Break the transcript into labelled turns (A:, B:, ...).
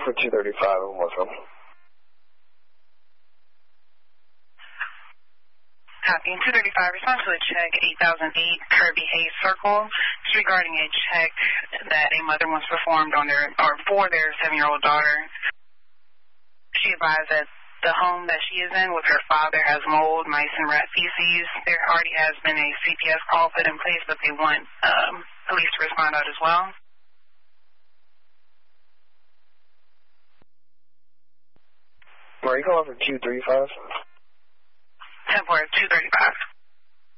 A: for 235 and welcome.
B: Copy. 235, respond to a check 8008 Kirby Hayes Circle. It's regarding a check that a mother once performed on for their 7-year-old daughter. She advised that the home that she is in with her father has mold, mice, and rat feces. There already has been a CPS call put in place, but they want police to respond out as well.
A: Are you calling for 235?
B: 10-4, 235.